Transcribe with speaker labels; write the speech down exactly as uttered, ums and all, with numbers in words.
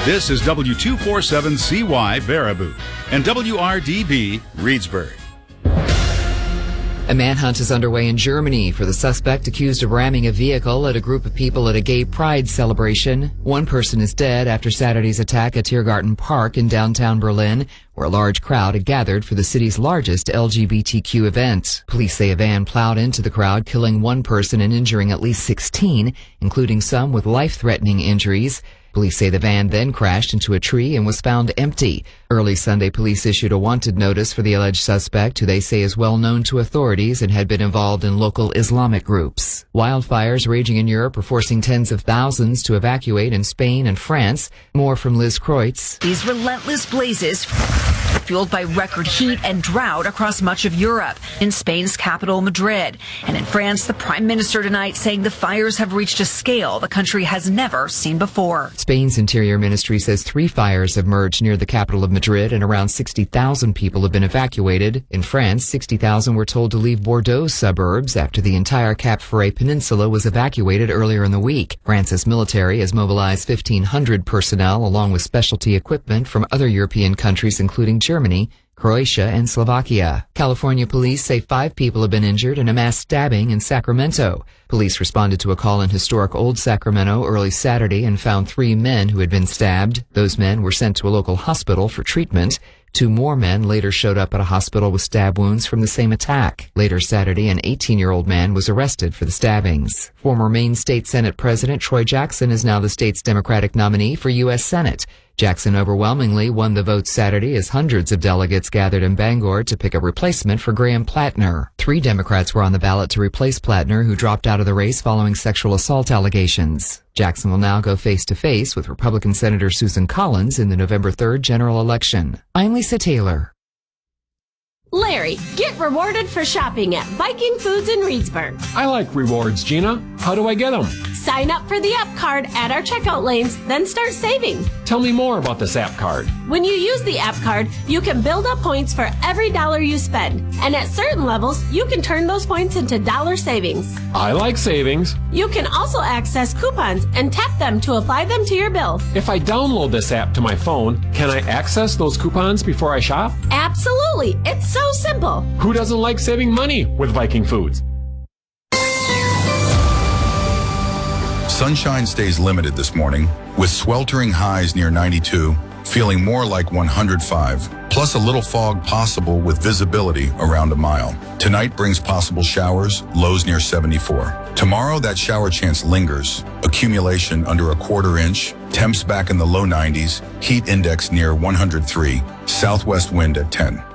Speaker 1: This is W two forty-seven C Y Baraboo and W R D B Reedsburg.
Speaker 2: A manhunt is underway in Germany for the suspect accused of ramming a vehicle at a group of people at a gay pride celebration. One person is dead after Saturday's attack at Tiergarten Park in downtown Berlin, where a large crowd had gathered for the city's largest L G B T Q event. Police say a van plowed into the crowd, killing one person and injuring at least sixteen, including some with life-threatening injuries. Police say the van then crashed into a tree and was found empty. Early Sunday, police issued a wanted notice for the alleged suspect, who they say is well known to authorities and had been involved in local Islamic groups. Wildfires raging in Europe are forcing tens of thousands to evacuate in Spain and France. More from Liz Kreutz.
Speaker 3: These relentless blazes fueled by record heat and drought across much of Europe. In Spain's capital, Madrid. And in France, the prime minister tonight saying the fires have reached a scale the country has never seen before.
Speaker 2: Spain's Interior Ministry says three fires have emerged near the capital of Madrid and around sixty thousand people have been evacuated. In France, sixty thousand were told to leave Bordeaux suburbs after the entire Cap Ferret Peninsula was evacuated earlier in the week. France's military has mobilized fifteen hundred personnel along with specialty equipment from other European countries, including Germany, Croatia, and Slovakia. California police say five people have been injured in a mass stabbing in Sacramento. Police responded to a call in historic Old Sacramento early Saturday and found three men who had been stabbed. Those men were sent to a local hospital for treatment. Two more men later showed up at a hospital with stab wounds from the same attack. Later Saturday, an eighteen-year-old man was arrested for the stabbings. Former Maine State Senate President Troy Jackson is now the state's Democratic nominee for U S Senate. Jackson overwhelmingly won the vote Saturday as hundreds of delegates gathered in Bangor to pick a replacement for Graham Plattner. Three Democrats were on the ballot to replace Plattner, who dropped out of the race following sexual assault allegations. Jackson will now go face-to-face with Republican Senator Susan Collins in the November third general election. I'm Lisa Taylor.
Speaker 4: Larry, get rewarded for shopping at Viking Foods in Reedsburg.
Speaker 5: I like rewards, Gina. How do I get them?
Speaker 4: Sign up for the app card at our checkout lanes, then start saving.
Speaker 5: Tell me more about this app card.
Speaker 4: When you use the app card, you can build up points for every dollar you spend. And at certain levels, you can turn those points into dollar savings.
Speaker 5: I like savings.
Speaker 4: You can also access coupons and tap them to apply them to your bill.
Speaker 5: If I download this app to my phone, can I access those coupons before I shop?
Speaker 4: Absolutely. It's so simple.
Speaker 5: Who doesn't like saving money with Viking Foods?
Speaker 6: Sunshine stays limited this morning, with sweltering highs near ninety-two, feeling more like one hundred five, plus a little fog possible with visibility around a mile. Tonight brings possible showers, lows near seventy-four. Tomorrow, that shower chance lingers, accumulation under a quarter inch, temps back in the low nineties, heat index near one hundred three, southwest wind at ten.